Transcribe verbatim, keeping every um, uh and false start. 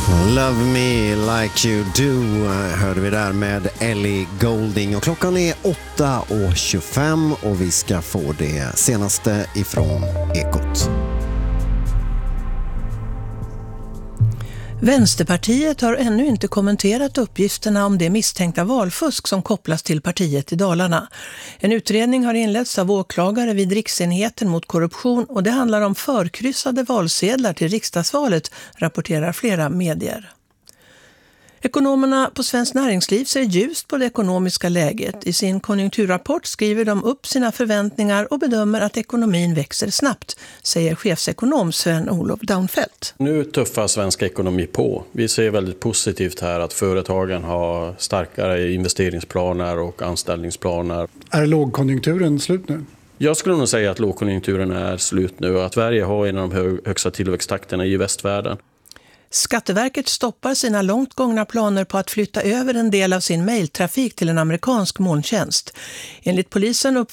Love me like you do hörde vi där med Ellie Goulding, och klockan är åtta och tjugofem och vi ska få det senaste ifrån Ekot. Vänsterpartiet har ännu inte kommenterat uppgifterna om det misstänkta valfusk som kopplas till partiet i Dalarna. En utredning har inletts av åklagare vid Riksenheten mot korruption och det handlar om förkryssade valsedlar till riksdagsvalet, rapporterar flera medier. Ekonomerna på Svenskt Näringsliv ser ljust på det ekonomiska läget. I sin konjunkturrapport skriver de upp sina förväntningar och bedömer att ekonomin växer snabbt, säger chefsekonom Sven-Olof Daunfeldt. Nu tuffar svenska ekonomi på. Vi ser väldigt positivt här att företagen har starkare investeringsplaner och anställningsplaner. Är lågkonjunkturen slut nu? Jag skulle nog säga att lågkonjunkturen är slut nu och att Sverige har en av de högsta tillväxttakterna i västvärlden. Skatteverket stoppar sina långt gångna planer på att flytta över en del av sin mejltrafik till en amerikansk molntjänst. Enligt polisen upp